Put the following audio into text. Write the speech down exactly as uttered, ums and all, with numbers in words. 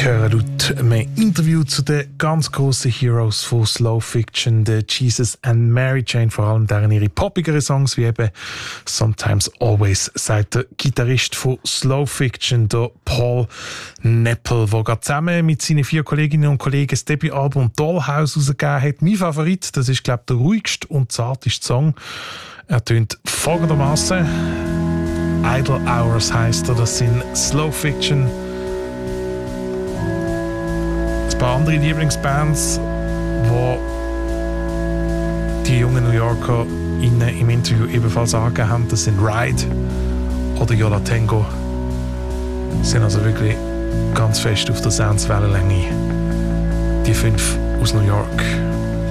hören laut einem Interview zu den ganz grossen Heroes von Slow Fiction, der Jesus and Mary Chain, vor allem deren ihre poppigeren Songs, wie eben Sometimes Always, sagt der Gitarrist von Slow Fiction, der Paul Neppel, der gerade zusammen mit seinen vier Kolleginnen und Kollegen das Debütalbum Dollhouse rausgegeben hat. Mein Favorit, das ist, glaube ich, der ruhigste und zarteste Song. Er tönt folgendermaßen. Idle Hours heisst er, das sind Slow Fiction. Ein paar andere Lieblingsbands, wo die jungen New Yorker ihnen im Interview ebenfalls angegeben haben, das sind Ride oder Yola Tango. Sind also wirklich ganz fest auf der Soundswellenlänge. Die fünf aus New York.